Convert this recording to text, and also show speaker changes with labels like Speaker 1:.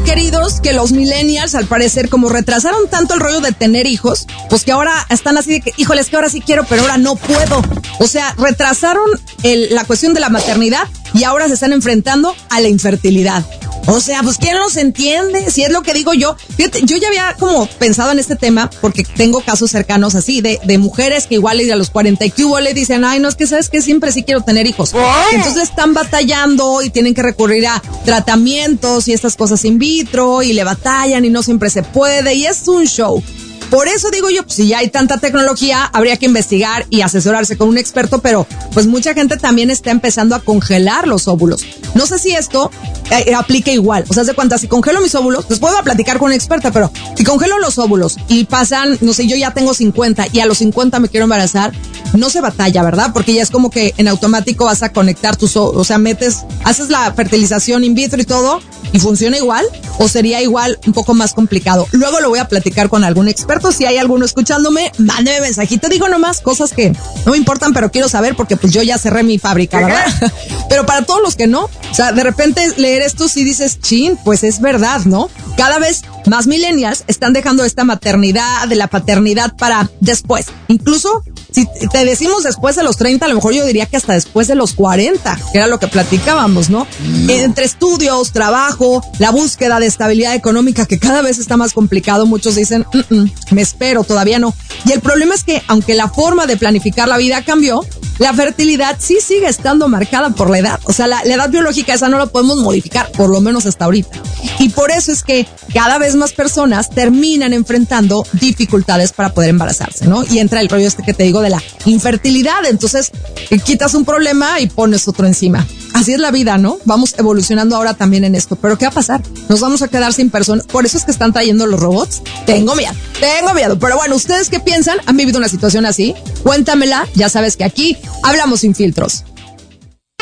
Speaker 1: queridos, que los millennials, al parecer, como retrasaron tanto el rollo de tener hijos, pues que ahora están así de que, híjoles, que ahora sí quiero, pero ahora no puedo. O sea, retrasaron la cuestión de la maternidad y ahora se están enfrentando a la infertilidad. O sea, pues ¿quién los entiende? Si es lo que digo yo. Fíjate, yo ya había como pensado en este tema porque tengo casos cercanos así de mujeres que igual a los 40 y que hubo le dicen, ay, no, es que sabes que siempre sí quiero tener hijos. Entonces están batallando y tienen que recurrir a tratamientos y estas cosas in vitro y le batallan y no siempre se puede y es un show. Por eso digo yo, pues si ya hay tanta tecnología, habría que investigar y asesorarse con un experto, pero pues mucha gente también está empezando a congelar los óvulos. No sé si esto aplica igual. O sea, ¿de cuántas? Si congelo mis óvulos, después voy a platicar con una experta, pero si congelo los óvulos y pasan, no sé, yo ya tengo 50 y a los 50 me quiero embarazar, no se batalla, ¿verdad? Porque ya es como que en automático vas a conectar tus óvulos, o sea, haces la fertilización in vitro y todo, y funciona igual, o sería igual un poco más complicado. Luego lo voy a platicar con algún experto. Si hay alguno escuchándome, mándeme mensajito. Digo nomás cosas que no me importan, pero quiero saber porque pues yo ya cerré mi fábrica, ¿verdad? Pero para todos los que no, o sea, de repente leer esto sí dices, chin, pues es verdad, ¿no? Cada vez más millennials están dejando esta maternidad, de la paternidad para después. Incluso si te decimos después de los 30, a lo mejor yo diría que hasta después de los 40, que era lo que platicábamos, ¿no? Entre estudios, trabajo, la búsqueda de estabilidad económica, que cada vez está más complicado, muchos dicen, me espero, todavía no. Y el problema es que, aunque la forma de planificar la vida cambió, la fertilidad sí sigue estando marcada por la edad. O sea, la edad biológica esa no la podemos modificar, por lo menos hasta ahorita. Y por eso es que cada vez más personas terminan enfrentando dificultades para poder embarazarse, ¿no? Y entra el rollo este que te digo de la infertilidad. Entonces, quitas un problema y pones otro encima. Así es la vida, ¿no? Vamos evolucionando ahora también en esto. Pero ¿qué va a pasar? Nos vamos a quedar sin personas. Por eso es que están trayendo los robots. Tengo miedo. Pero bueno, ¿ustedes qué piensan? ¿Han vivido una situación así? Cuéntamela. Ya sabes que aquí hablamos sin filtros.